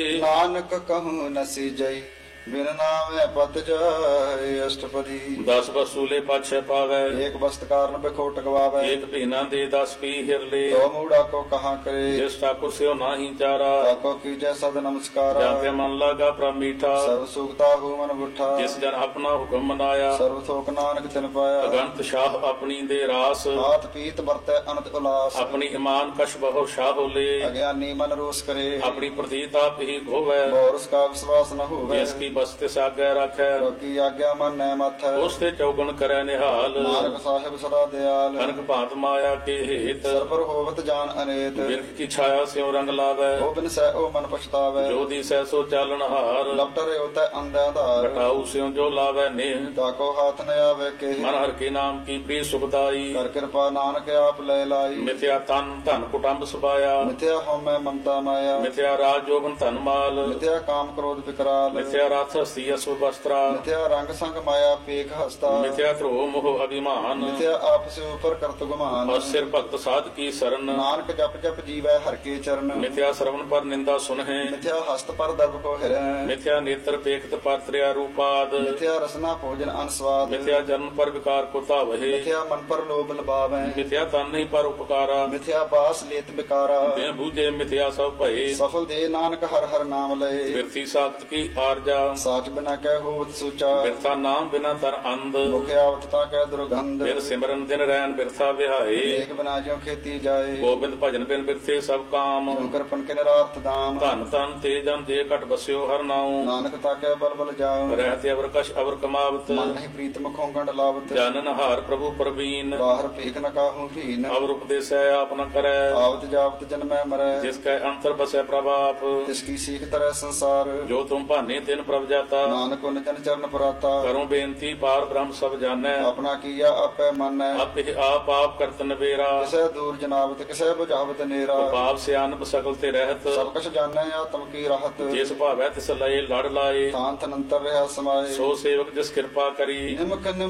ਨਾਨਕ ਕਹੂੰ ਨਸੀ ਜਈ ਬਿਨ ਨਾਮੇ ਪਤ ਜਾਏ ਅਸ਼ਟਪਦੀ। 10 ਵਸੂਲੇ ਪਾਛੈ ਪਾਵੈ, ਏਕ ਬਸਤ ਕਾਰਨ ਬਿਖੋਟ ਗਵਾਵੇ। ਏਕ ਭੀਨਾ ਦੇ 10 ਪੀ ਹਿਰਲੇ। ਤੋ ਮੂੜਾ ਕੋ ਕਹਾ ਕਰੇ ਜਿਸ ਠਾਕੁਰ ਸਿਓ ਨਾਹੀ ਚਾਰਾ। ਤਾਕੋ ਕੀਜੈ ਸਦ ਨਮਸਕਾਰਾ। ਜਾਂ ਤੇ ਮਨ ਲਾਗਾ ਪ੍ਰਭ ਮੀਠਾ। ਸਰਬ ਸੁਖਤਾ ਹੂ ਮਨ ਬੁੱਠਾ। ਜਿਸ ਜਨ ਆਪਣਾ ਹੁਕਮ ਮਨਾਇਆ। ਸਰਬ ਥੋਕ ਨਾਨਕ ਤਿਨ ਪਾਇਆ। ਅਗੰਤ ਸ਼ਾਹ ਆਪਣੀ ਦੇ ਰਾਸ। ਹਾਥ ਪੀਤ ਵਰਤੈ ਅਨੰਤ ਉਲਾਸ। ਆਪਣੀ ਇਮਾਨ ਕਛ ਬਹੁ ਸ਼ਾਹ ਹੋਲੇ। ਅਗਿਆਨੀ ਮਨ ਰੋਸ ਕਰੇ। ਆਪਣੀ ਪ੍ਰਤੀਤ ਆਪ ਹੀ ਹੋਵੈ। ਬੋਰਸ ਕਾ ਵਿਸ਼ਵਾਸ ਨ ਹੋਵੇ। ਜਿਸ ਕੀ ਬਸਤੇ ਸਾਗੈ ਰਾਖੈ। ਕੀ ਆਗਿਆ ਮਨ ਨੈ ਮਥੈ। ਉਸ ਤੇ ਚੌਗਣ ਕਰੈ ਨਿਹਾਲ। ਨਾਨਕ ਸਾਹਿਬ ਸਦਾ ਦਿਆਲ। ਕਨਕ ਭਾਂਤ ਮਾਇਆ ਕੇ ਹੇਤ। ਸਰਬਰ ਹੋਵਤ ਜਾਨ ਅਨੇਤ। ਬਿਰਖ ਕੀ ਛਾਇਆ ਸਿਉ ਰੰਗ ਲਾਵੈ। ਉਹ ਬਿਨ ਸਹਿ ਉਹ ਮਨ ਪਛਤਾਵੈ। ਜੋ ਦਿਸੈ ਸੋ ਚਾਲਣ ਹਾਰ। ਲਪਟਰੇ ਉਤੈ ਅੰਧਿਆ ਧਾਰ। ਘਟਾਉ ਸਿਉ ਜੋ ਲਾਵੈ ਨੇਹ। ਤਾਕੋ ਹਾਥ ਨ ਆਵੇ ਕੇ। ਮਨ ਹਰ ਕੇ ਨਾਮ ਕੀ ਪ੍ਰੀ ਸੁਖਦਾਈ। ਕਰ ਕਿਰਪਾ ਨਾਨਕ ਆਪ ਲੈ ਲਾਈ। ਮਿਥਿਆ ਤਨ ਧਨ ਕੁਟੰਬ ਸੁਭਾਇਆ। ਮਿਥਿਆ ਹਉਮੈ ਮਮਤਾ ਮਾਇਆ। ਮਿਥਿਆ ਰਾਜ ਜੋਬਨ ਧਨ ਮਾਲ। ਮਿਥਿਆ ਕਾਮ ਕ੍ਰੋਧ ਵਿਕਰਾਲ। ਮਿਥਿਆ ਰਥ ਹਸਤੀ ਅਸੁ ਵਸਤਰਾ। ਮਿਥਿਆ ਰੰਗ ਸੰਗ ਮਾਇਆ ਪੇਖ ਹਸਤਾ। ਮਿਥਿਆ ਧਰੋ ਮੋਹ ਅਭਿਮਾਨ। ਮਿਥਿਆ ਆਪਸ ਉਪਰ ਕਰਤ ਗੁਮਾਨ। ਅਸਿਰ ਭਗਤ ਸਾਧ ਕੀ ਸਰਨ। ਨਾਨਕ ਜਪ ਜਪ ਜੀਵੈ ਹਰ ਕੇ ਚਰਨ। ਮਿਥਿਆ ਸਰਵਨ ਪਰ ਨਿੰਦਾ ਸੁਨਹਿ। ਮਿਥਿਆ ਹਸਤ ਪਰ ਦਰਬ ਕੋ ਹਿਰੈ। ਮਿਥਿਆ ਨੇਤਰ ਪੇਖਤ ਪਰ ਤ੍ਰਿਆ ਰੂਪਾਦ। ਮਿਥਿਆ ਰਸਨਾ ਭੋਜਨ ਅਨਸਵਾਦ। ਮਿਥਿਆ ਜਨਮ ਪਰ ਵਿਕਾਰ ਕੋ ਧਾਵਹਿ। ਮਿਥਿਆ ਮਨ ਪਰ ਲੋਭ ਲਬਾਵੈ। ਮਿਥਿਆ ਤਨ ਨਹੀਂ ਪਰ ਉਪਕਾਰਾ। ਮਿਥਿਆ ਬਾਸ ਲੇਤ ਬਿਕਾਰਾ। ਬਿਨ ਬੂਝੇ ਮਿਥਿਆ ਸਭ ਭਏ। ਸਫਲ ਦੇ ਨਾਨਕ ਹਰ ਹਰ ਨਾਮ ਲਏ। ਬਿਰਥੀ ਸਾਖਤ ਕੀ ਆਰਜਾ। ਸਾਚ ਬਿਨਾ ਕਹਿ ਹੋਵਤ ਸੂਚਾ। ਬਿਰਥਾ ਨਾਮ ਬਿਨਾ ਤਰ ਅੰਧ। ਮੁਖ ਆਵਤ ਤਾ ਕਹਿ ਦੁਰਗੰਧ। ਬਿਰ ਸਿਮਰਨ ਦਿਨ ਰੈਨ ਬਿਰਥਾ ਵਿਹਾਏ। ਏਕ ਬਿਨਾ ਜਿਉ ਖੇਤੀ ਜਾਏ। ਗੋਬਿੰਦ ਭਜਨ ਬਿਨ ਬਿਰਥੇ ਸਭ ਕਾਮ। ਸ਼ੰਕਰ ਪਨ ਕੇ ਨਿਰਾਰਥ ਦਾਮ। ਧਨ ਧਨ ਤੇ ਜਨ ਦੇ ਘਟ ਬਸਿਓ ਹਰ ਨਾਉ। ਨਾਨਕ ਤਾ ਕਹਿ ਬਲ ਬਲ ਜਾਉ। ਰਹਿਤੇ ਅਵਰ ਕਛ ਅਵਰ ਕਮਾਵਤ। ਮਨ ਨਹੀਂ ਪ੍ਰੀਤ ਮੁਖੋਂ ਗੰਢ ਲਾਵਤ। ਜਾਨਨ ਹਾਰ ਪ੍ਰਭੂ ਪ੍ਰਵੀਨ। ਬਾਹਰ ਭੀਖ ਨ ਕਾਹੂ ਭੀਨ। ਅਵਰ ਉਪਦੇਸੈ ਆਪ ਨ ਕਰੈ। ਆਵਤ ਜਾਵਤ ਜਨਮੈ ਮਰੈ। ਜਿਸ ਕੈ ਅੰਤਰ ਬਸੈ ਪ੍ਰਭ ਆਪ। ਤਿਸ ਕੀ ਸੀਖ ਤਰੈ ਸੰਸਾਰ। ਜੋ ਤੁਮ ਭਾਨੇ ਤਿਨ ਪ੍ਰਭ ਜਾਤਾ। ਨਾਨਕ ਉਨ ਜਨ ਚਰਨ ਪਰਾਤਾ। ਕਰੋ ਬੇਨਤੀ ਪਾਰ ਬ੍ਰਹਮ ਸਭ ਜਾਣੈ। ਆਪਣਾ ਕੀਆ ਆਪੇ ਮੰਨੈ। ਆਪੇ ਆਪ ਆਪ ਕਰਤ ਨਵੇਰਾ। ਕਿਸੇ ਦੂਰ ਜਨਾਵਤ ਕਿਸੇ ਬੁਝਾਵਤ ਨੇਰਾ। ਪਾਪ ਸਿਆਨਪ ਸਕਲ ਤੇ ਰਹਿਤ। ਸਭ ਕਛ ਜਾਣੈ ਆਤਮ ਕੀ ਰਾਹਤ। ਜਿਸ ਭਾਵੈ ਤਿਸ ਲਏ ਲੜ ਲਾਏ। ਥਾਨ ਥਨੰਤਰ ਰਿਹਾ ਸਮਾਏ। ਸੋ ਸੇਵਕ ਜਿਸ ਕਿਰਪਾ ਕਰੀ। ਨਿਮਕ